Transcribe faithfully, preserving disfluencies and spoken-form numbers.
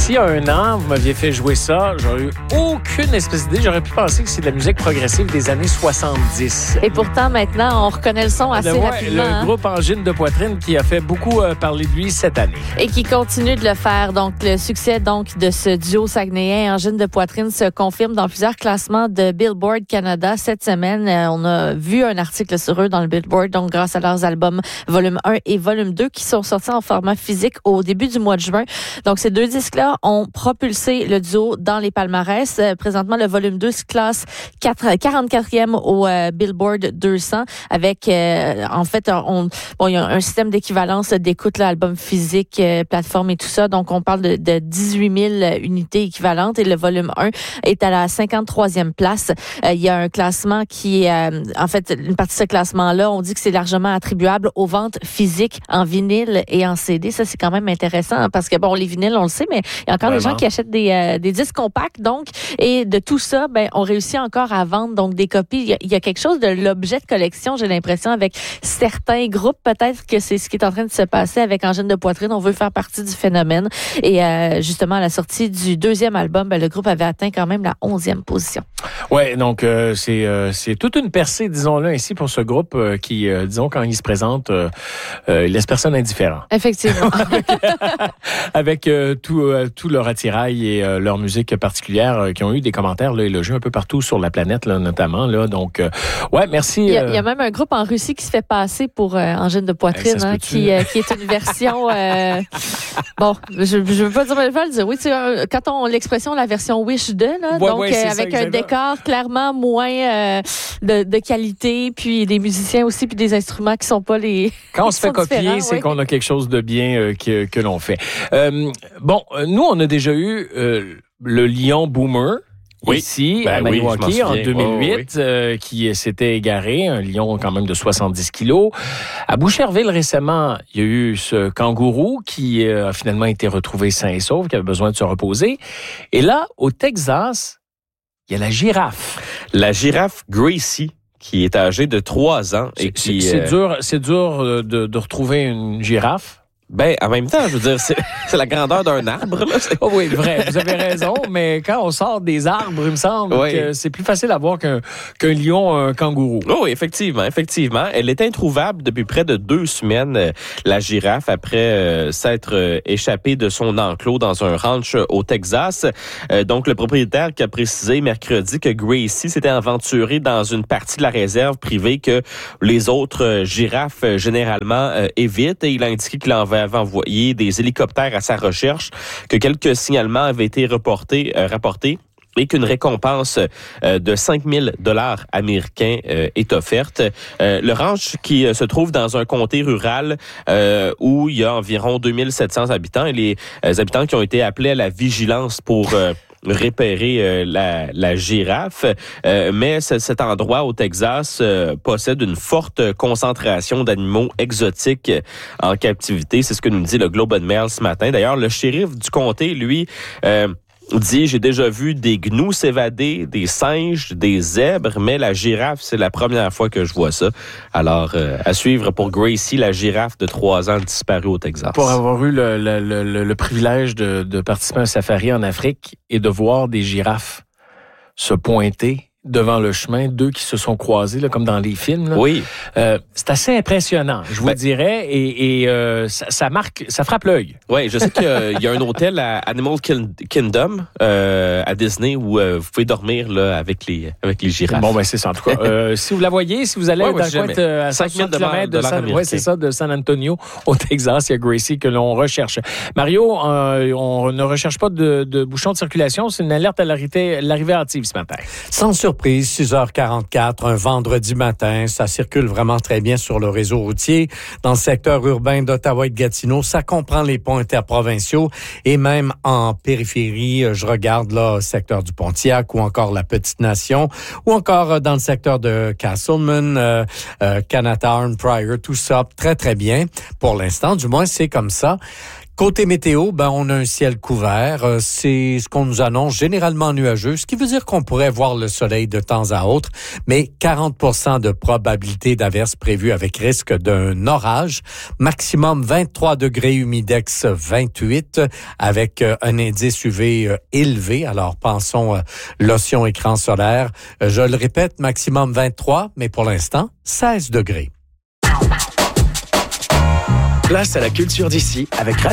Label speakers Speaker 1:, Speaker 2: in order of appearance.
Speaker 1: Si un an, vous m'aviez fait jouer ça, j'aurais eu aucune espèce d'idée. J'aurais pu penser que c'est de la musique progressive des années soixante-dix.
Speaker 2: Et pourtant, maintenant, on reconnaît le son assez
Speaker 1: ouais,
Speaker 2: rapidement.
Speaker 1: Le
Speaker 2: hein?
Speaker 1: groupe Angine de Poitrine qui a fait beaucoup euh, parler de lui cette année.
Speaker 2: Et qui continue de le faire. Donc, le succès donc de ce duo saguenayen Angine de Poitrine se confirme dans plusieurs classements de Billboard Canada cette semaine. Euh, on a vu un article sur eux dans le Billboard, donc grâce à leurs albums Volume un et Volume deux qui sont sortis en format physique au début du mois de juin. Donc, ces deux disques-là ont propulsé le duo dans les palmarès. Euh, présentement, le Volume deux se classe quarante-quatrième au euh, Billboard deux cents avec, euh, en fait, on, bon, il y a un système d'équivalence d'écoute, l'album physique, euh, plateforme et tout ça. Donc, on parle de, de dix-huit mille unités équivalentes et le Volume un est à la cinquante-troisième place. Euh, il y a un classement qui est, euh, en fait, une partie de ce classement-là, on dit que c'est largement attribuable aux ventes physiques en vinyle et en C D. Ça, c'est quand même intéressant hein, parce que, bon, les vinyles, on le sait, mais il y a encore Vraiment? des gens qui achètent des, euh, des disques compacts, donc, et de tout ça, ben, on réussit encore à vendre, donc, des copies. Il y a, il y a quelque chose de l'objet de collection, j'ai l'impression, avec certains groupes. Peut-être que c'est ce qui est en train de se passer avec Angine de Poitrine. On veut faire partie du phénomène. Et, euh, justement, à la sortie du deuxième album, ben, le groupe avait atteint quand même la onzième position.
Speaker 1: Ouais, donc, euh, c'est, euh, c'est toute une percée, disons-le ainsi, pour ce groupe euh, qui, euh, disons, quand il se présente, euh, euh, il laisse personne indifférent.
Speaker 2: Effectivement.
Speaker 1: avec avec euh, tout, euh, tout leur attirail et euh, leur musique particulière euh, qui ont eu des commentaires là, élogieux un peu partout sur la planète, là, notamment. Là, donc, euh, ouais, merci.
Speaker 2: Il y, a,
Speaker 1: euh...
Speaker 2: il y a même un groupe en Russie qui se fait passer pour euh, Angine de Poitrine, hein, qui, euh, qui est une version... Euh, bon, je je veux pas dire, je vais le dire. Oui, tu sais, quand on l'expression, la version Wish deux, là,
Speaker 1: ouais,
Speaker 2: donc
Speaker 1: ouais,
Speaker 2: euh, avec
Speaker 1: ça,
Speaker 2: un décor clairement moins euh, de, de qualité, puis des musiciens aussi, puis des instruments qui sont pas les...
Speaker 1: Quand on se fait copier, c'est oui. qu'on a quelque chose de bien euh, que, que l'on fait. Euh, bon, nous, on a déjà eu euh, le Lion Boomer. Oui. Ici, ben à Maniwaki, oui, en deux mille huit, oh, oui. euh, qui s'était égaré, un lion quand même de soixante-dix kilos. À Boucherville, récemment, il y a eu ce kangourou qui euh, a finalement été retrouvé sain et sauf, qui avait besoin de se reposer. Et là, au Texas, il y a la girafe.
Speaker 3: La girafe Gracie, qui est âgée de trois ans.
Speaker 1: C'est,
Speaker 3: et qui,
Speaker 1: c'est,
Speaker 3: euh...
Speaker 1: dur, c'est dur de, de retrouver une girafe.
Speaker 3: Ben, en même temps, je veux dire, c'est, c'est la grandeur d'un arbre, là.
Speaker 1: Oh oui, vrai, vous avez raison, mais quand on sort des arbres, il me semble oui. que c'est plus facile à voir qu'un, qu'un lion, un kangourou.
Speaker 3: Oh oui, effectivement, effectivement. Elle est introuvable depuis près de deux semaines, la girafe, après euh, s'être euh, échappée de son enclos dans un ranch au Texas. Euh, donc, le propriétaire qui a précisé mercredi que Gracie s'était aventurée dans une partie de la réserve privée que les autres euh, girafes, euh, généralement, euh, évitent. Et il a indiqué qu'il en avait envoyé des hélicoptères à sa recherche, que quelques signalements avaient été reportés, euh, rapportés et qu'une récompense euh, de cinq mille dollars américains euh, est offerte. Euh, le ranch qui euh, se trouve dans un comté rural euh, où il y a environ deux mille sept cents habitants et les euh, habitants qui ont été appelés à la vigilance pour... Euh, repérer euh, la, la girafe, euh, mais c- cet endroit au Texas euh, possède une forte concentration d'animaux exotiques en captivité. C'est ce que nous dit le Globe and Mail ce matin. D'ailleurs, le shérif du comté, lui, euh, dit, j'ai déjà vu des gnous s'évader, des singes, des zèbres, mais la girafe, c'est la première fois que je vois ça. Alors, euh, à suivre pour Gracie, la girafe de trois ans disparue au Texas.
Speaker 1: Pour avoir eu le, le, le, le privilège de, de participer à un safari en Afrique et de voir des girafes se pointer devant le chemin, deux qui se sont croisés, là, comme dans les films. Là.
Speaker 3: Oui.
Speaker 1: Euh, c'est assez impressionnant, je vous ben, dirais, et, et euh, ça, ça marque, ça frappe l'œil.
Speaker 3: Oui, je sais qu'il y a, il y a un hôtel à Animal Kingdom, euh, à Disney, où euh, vous pouvez dormir là avec les avec les girafes.
Speaker 1: Bon, ben c'est ça, en tout cas. euh, si vous la voyez, si vous allez ouais, dans le coin à cent kilomètres de, de, San, ouais, c'est ça, de San Antonio, au Texas, il y a Gracie que l'on recherche. Mario, euh, on ne recherche pas de, de bouchons de circulation, c'est une alerte à l'arrivée, l'arrivée hâtive ce matin.
Speaker 4: Sans surprise. six heures quarante-quatre, un vendredi matin. Ça circule vraiment très bien sur le réseau routier. Dans le secteur urbain d'Ottawa et de Gatineau, ça comprend les ponts interprovinciaux et même en périphérie, je regarde là, secteur du Pontiac ou encore la Petite-Nation ou encore dans le secteur de Castleman, euh, euh, Canatarn, Pryor, tout ça, très, très bien. Pour l'instant, du moins, c'est comme ça. Côté météo, ben on a un ciel couvert. Euh, c'est ce qu'on nous annonce, généralement nuageux, ce qui veut dire qu'on pourrait voir le soleil de temps à autre, mais quarante pour cent de probabilité d'averse prévue avec risque d'un orage. Maximum vingt-trois degrés, humidex vingt-huit, avec euh, un indice U V euh, élevé. Alors pensons euh, lotion écran solaire. Euh, je le répète, maximum vingt-trois, mais pour l'instant, seize degrés.
Speaker 5: Place à la culture d'ici avec Rachel.